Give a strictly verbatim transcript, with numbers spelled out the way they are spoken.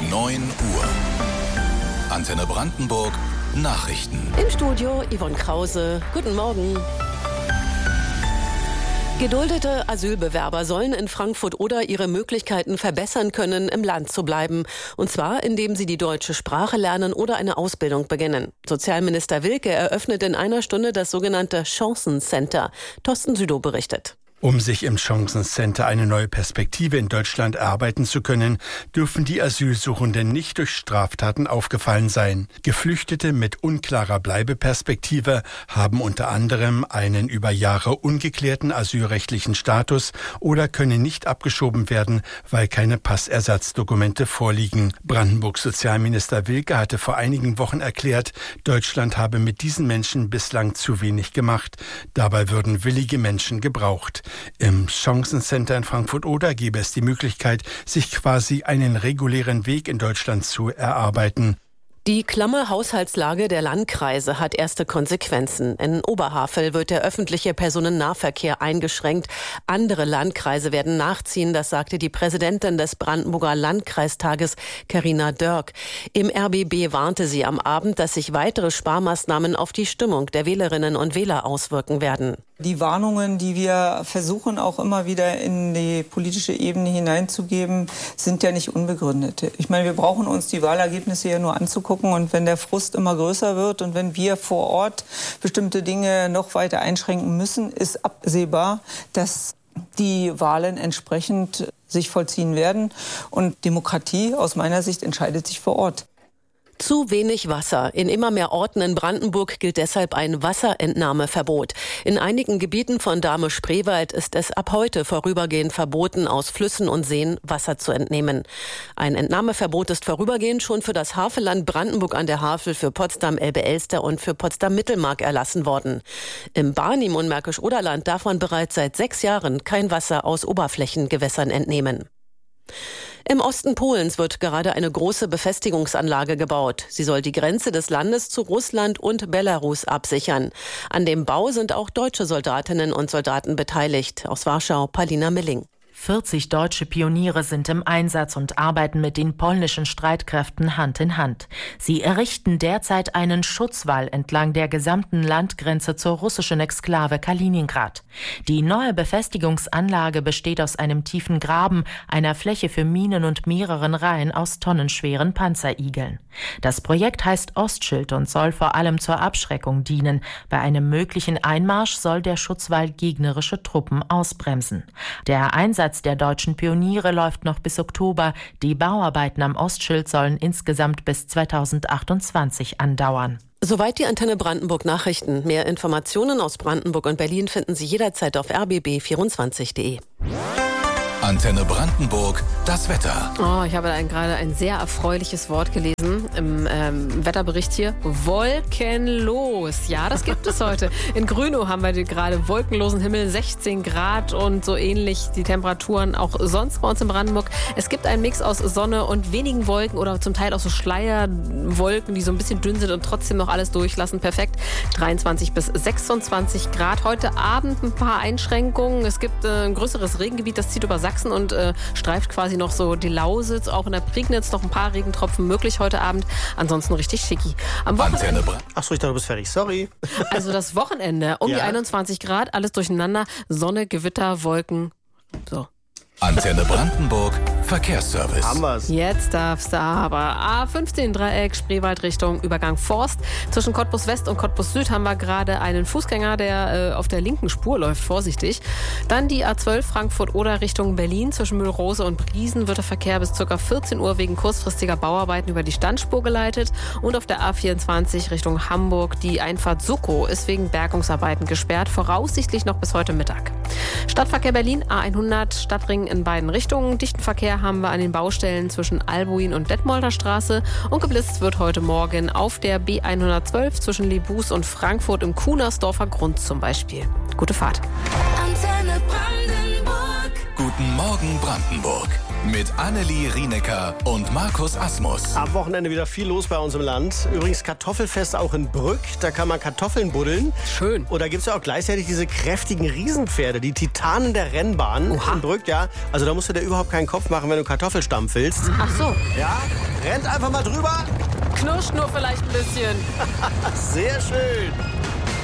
neun Uhr. Antenne Brandenburg Nachrichten. Im Studio Yvonne Krause. Guten Morgen. Geduldete Asylbewerber sollen in Frankfurt-Oder ihre Möglichkeiten verbessern können, im Land zu bleiben. Und zwar, indem sie die deutsche Sprache lernen oder eine Ausbildung beginnen. Sozialminister Wilke eröffnet in einer Stunde das sogenannte Chancencenter. Thorsten Südow berichtet. Um sich im Chancencenter eine neue Perspektive in Deutschland erarbeiten zu können, dürfen die Asylsuchenden nicht durch Straftaten aufgefallen sein. Geflüchtete mit unklarer Bleibeperspektive haben unter anderem einen über Jahre ungeklärten asylrechtlichen Status oder können nicht abgeschoben werden, weil keine Passersatzdokumente vorliegen. Brandenburgs Sozialminister Wilke hatte vor einigen Wochen erklärt, Deutschland habe mit diesen Menschen bislang zu wenig gemacht. Dabei würden willige Menschen gebraucht. Im Chancencenter in Frankfurt-Oder gäbe es die Möglichkeit, sich quasi einen regulären Weg in Deutschland zu erarbeiten. Die klamme Haushaltslage der Landkreise hat erste Konsequenzen. In Oberhavel wird der öffentliche Personennahverkehr eingeschränkt. Andere Landkreise werden nachziehen, das sagte die Präsidentin des Brandenburger Landkreistages, Carina Dörk. Im R B B warnte sie am Abend, dass sich weitere Sparmaßnahmen auf die Stimmung der Wählerinnen und Wähler auswirken werden. Die Warnungen, die wir versuchen auch immer wieder in die politische Ebene hineinzugeben, sind ja nicht unbegründet. Ich meine, wir brauchen uns die Wahlergebnisse ja nur anzugucken, und wenn der Frust immer größer wird und wenn wir vor Ort bestimmte Dinge noch weiter einschränken müssen, ist absehbar, dass die Wahlen entsprechend sich vollziehen werden. Und Demokratie aus meiner Sicht entscheidet sich vor Ort. Zu wenig Wasser. In immer mehr Orten in Brandenburg gilt deshalb ein Wasserentnahmeverbot. In einigen Gebieten von Dahme-Spreewald ist es ab heute vorübergehend verboten, aus Flüssen und Seen Wasser zu entnehmen. Ein Entnahmeverbot ist vorübergehend schon für das Havelland Brandenburg an der Havel, für Potsdam, Elbe-Elster und für Potsdam-Mittelmark erlassen worden. Im Barnim und Märkisch-Oderland darf man bereits seit sechs Jahren kein Wasser aus Oberflächengewässern entnehmen. Im Osten Polens wird gerade eine große Befestigungsanlage gebaut. Sie soll die Grenze des Landes zu Russland und Belarus absichern. An dem Bau sind auch deutsche Soldatinnen und Soldaten beteiligt. Aus Warschau, Paulina Milling. vierzig deutsche Pioniere sind im Einsatz und arbeiten mit den polnischen Streitkräften Hand in Hand. Sie errichten derzeit einen Schutzwall entlang der gesamten Landgrenze zur russischen Exklave Kaliningrad. Die neue Befestigungsanlage besteht aus einem tiefen Graben, einer Fläche für Minen und mehreren Reihen aus tonnenschweren Panzerigeln. Das Projekt heißt Ostschild und soll vor allem zur Abschreckung dienen. Bei einem möglichen Einmarsch soll der Schutzwall gegnerische Truppen ausbremsen. Der Einsatz der deutschen Pioniere läuft noch bis Oktober. Die Bauarbeiten am Ostschild sollen insgesamt bis zweitausendachtundzwanzig andauern. Soweit die Antenne Brandenburg Nachrichten. Mehr Informationen aus Brandenburg und Berlin finden Sie jederzeit auf r b b vierundzwanzig punkt d e. Antenne Brandenburg, das Wetter. Oh, ich habe ein, gerade ein sehr erfreuliches Wort gelesen im ähm, Wetterbericht hier. Wolkenlos. Ja, das gibt es heute. In Grünow haben wir gerade wolkenlosen Himmel, sechzehn Grad und so ähnlich die Temperaturen auch sonst bei uns in Brandenburg. Es gibt einen Mix aus Sonne und wenigen Wolken oder zum Teil auch so Schleierwolken, die so ein bisschen dünn sind und trotzdem noch alles durchlassen. Perfekt. dreiundzwanzig bis sechsundzwanzig Grad. Heute Abend ein paar Einschränkungen. Es gibt äh, ein größeres Regengebiet, das zieht über Sachsen und äh, streift quasi noch so die Lausitz, auch in der Prignitz noch ein paar Regentropfen möglich heute Abend. Ansonsten richtig schicki. Am Wochenende. Achso, ich dachte, du bist fertig. Sorry. Also das Wochenende um ja. die einundzwanzig Grad, alles durcheinander. Sonne, Gewitter, Wolken. So. Antenne Brandenburg, Verkehrsservice. Haben wir's. Jetzt darfst du aber. A fünfzehn Dreieck, Spreewald Richtung Übergang Forst. Zwischen Cottbus West und Cottbus Süd haben wir gerade einen Fußgänger, der äh, auf der linken Spur läuft, vorsichtig. Dann die A zwölf Frankfurt-Oder Richtung Berlin. Zwischen Mühlrose und Briesen wird der Verkehr bis ca. vierzehn Uhr wegen kurzfristiger Bauarbeiten über die Standspur geleitet. Und auf der A vierundzwanzig Richtung Hamburg die Einfahrt Suckow ist wegen Bergungsarbeiten gesperrt, voraussichtlich noch bis heute Mittag. Stadtverkehr Berlin, A hundert, Stadtring in beiden Richtungen. Dichten Verkehr haben wir an den Baustellen zwischen Albuin und Detmolder Straße. Und geblitzt wird heute Morgen auf der B hundertzwölf zwischen Lebus und Frankfurt im Kunersdorfer Grund zum Beispiel. Gute Fahrt. Antenne Brandenburg. Guten Morgen Brandenburg. Mit Annelie Rienecker und Markus Asmus. Am Wochenende wieder viel los bei uns im Land. Übrigens Kartoffelfest auch in Brück. Da kann man Kartoffeln buddeln. Schön. Und da gibt es ja auch gleichzeitig diese kräftigen Riesenpferde, die Titanen der Rennbahn. Oha. In Brück, ja. Also da musst du dir überhaupt keinen Kopf machen, wenn du Kartoffelstampf willst. Ach so. Ja, rennt einfach mal drüber. Knirscht nur vielleicht ein bisschen. Sehr schön.